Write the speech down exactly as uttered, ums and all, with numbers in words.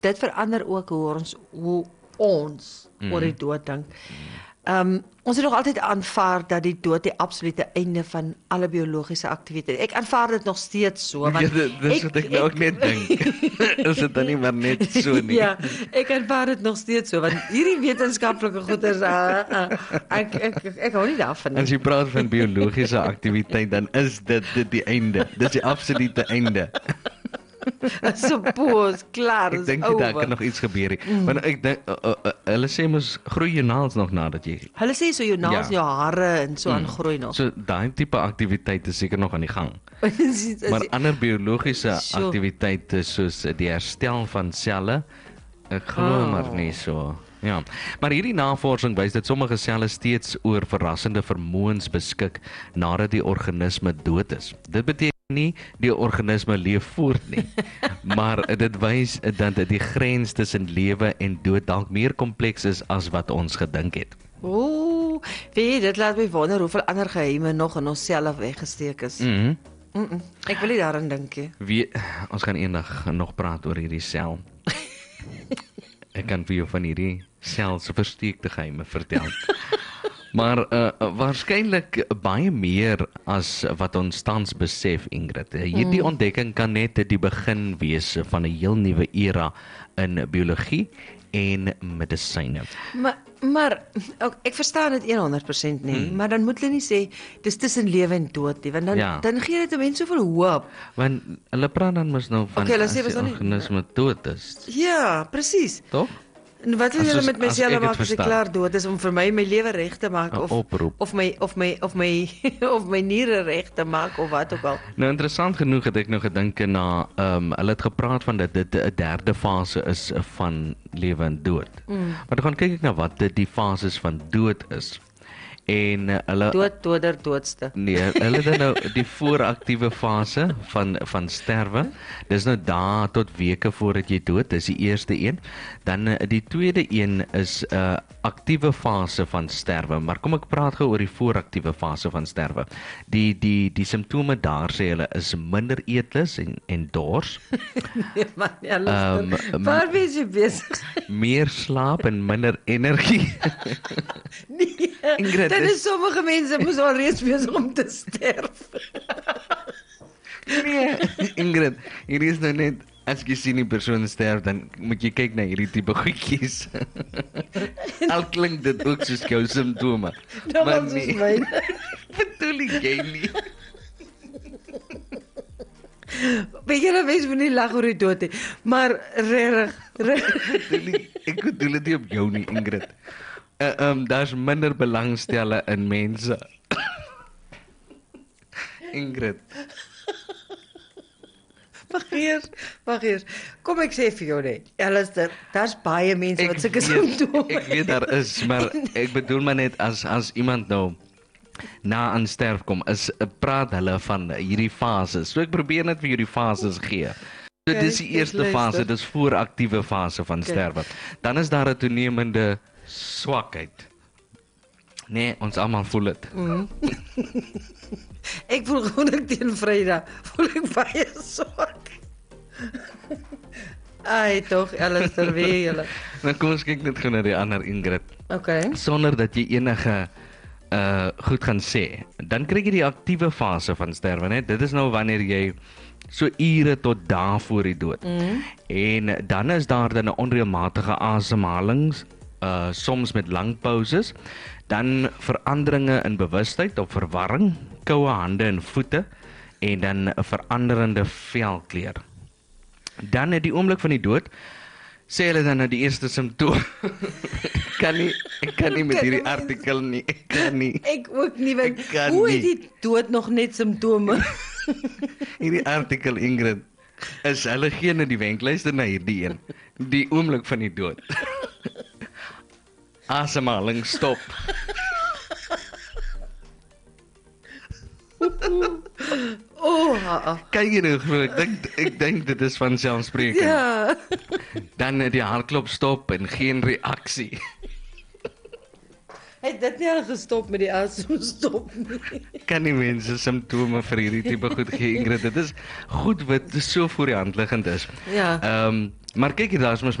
dit verander ook hoe ons, hoe ons mm. oor die dood dink. Um, ons het nog altyd aanvaar dat die dood die absolute einde van alle biologiese aktiwiteit. Ek aanvaar dit nog steeds so. Want ja, dit is wat ek nou ook net dink. Is dit dan nie maar net so nie? Ja, ek aanvaar dit nog steeds so, want hierdie wetenskaplike goeders, uh, uh, ek, ek, ek, ek hou nie daarvan nie. As jy praat van biologiese aktiwiteit, dan is dit, dit die einde. Dis die absolute einde. Suppose, klaar, Ek dink daar kan nog iets gebeur nie. Mm. Want ek dink, uh, uh, uh, hulle sê mos, groei jou naels nog nadat jy... Hulle sê so jou naels, ja. jou hare en so mm. aan groei nog. So daai tipe aktiwiteit is seker nog aan die gang. Maar ander biologiese so. aktiwiteite soos die herstel van selle, ek glo oh. maar nie so... Ja, maar hierdie navorsing wys dat sommige selle steeds oor verrassende vermoëns beskik nadat die organisme dood is. Dit beteken nie die organisme leef voort nie, maar dit wys dat die grens tussen lewe en dood dalk meer kompleks is as wat ons gedink het. Ooh, weet, dit laat my wonder hoeveel ander geheime nog in ons selle weggesteek is. Mhm. Mm -mm, ek wil nie daaraan dink nie. Wie ons gaan eendag nog praat oor hierdie sel. Ek kan vir jou van hierdie sel se versteekte geheime vertel. Maar uh, waarskynlik baie meer as wat ons tans besef, Ingrid. Hierdie mm. ontdekking kan net die begin wees van 'n heel nuwe era in biologie en medisyne. Maar maar ook, ek verstaan dit honderd persent nie, mm. maar dan moet hulle nie sê dis tussen lewe en dood nie, want dan ja. dan gee dit 'n mens soveel hoop. Want hulle praat dan mos nou van okay, as die organisme dood is. Ja, presies. Tog? En wat wil julle met my selle maak as ek klaar dood is om vir my my lewe reg te maak of of my of my of my of my niere reg te maak of wat ook al. Nou interessant genoeg het ek nou gedink na ehm um, hulle het gepraat van dat dit 'n derde fase is van lewe en dood. Mm. Maar dan gaan kyk ek na wat dit die fases van dood is. En uh, hulle dood doder doodste. Nee, hulle het nou die vooraktiewe fase van van sterwe. Dis nou dae tot weke voordat jy dood, dis die eerste een. Dan uh, die tweede een is 'n uh, aktiewe fase van sterwe, maar kom ek praat gou oor die vooraktiewe fase van sterwe. Die die die simptome daar sê hulle is minder eetlus en en dors. Nee man, ja, um, waar wees jy besig? Meer slaap en minder energie. Nee. Ingrid, dan is sommige mense moes al reeds besig om te sterf. Nee, Ingrid, hier is nou net, as jy sien die persoon sterf, dan moet jy kyk na hierdie tipe goedjies. Al klink dit ook soos jou simptome. Dat maar was nee, myne. Bedoel jy nie? Weet jy, mens moet nie lag oor die dood nie, maar regtig, regtig. Ek bedoel dit nie op jou nie, Ingrid. Uh, um, daar's minder belangstelle in mense. Ingrid. Wag eers, wag eers. Kom ek sê vir jou net. Alistair, daar's baie mense wat sulke simptome het. Ek weet daar is, maar ek bedoel maar net as as iemand nou na aan sterf kom, is praat hulle van hierdie fases. So ek probeer net vir julle die fases gee. So dis die eerste fase, dis vooraktiewe fase van sterwe. Dan is daar 'n toenemende swakheid. Nee, ons almal voel dit. Mm. Ek voel gewoonlik teen Vrydag, voel ek baie swak. Ai, tog, alles terwyl julle. Nou kom ons kyk net gou na die ander Ingrid. Okay. Sonder dat jy enige uh goed gaan sê. Dan kry jy die aktiewe fase van sterwe, né? Dit is nou wanneer jy so ure tot dae voor die dood. Mm. En dan is daar dan 'n onreëlmatige asemhalings, uh soms met lang pauses, dan veranderinge in bewustheid of verwarring, koue hande en voete en dan 'n veranderende velkleur. Dan in die oomblik van die dood sê hulle dan nou die eerste simptoom. kan nie, ek kan nie met hierdie artikel nie. Ek kan nie. Ek ook nie, want hoe het die dood nog net simptome? Hierdie artikel, Ingrid, is hulle gee nou die wenk, luister na hierdie een. Die oomblik van die dood. Asemhaling stop. Oh, uh, uh. Kyk jy nou, ek dink ek dink dit is van selfspreekend. Ja. Dan die hartklop stop en geen reaksie. Hy het dit nie al gestop met die asem stop nie. Kan die mense simptome vir hierdie tipe goed gee, Ingrid? Dit is goed wat so voor die hand liggend is. Ja. Ehm, um, maar kyk hier, daar is mos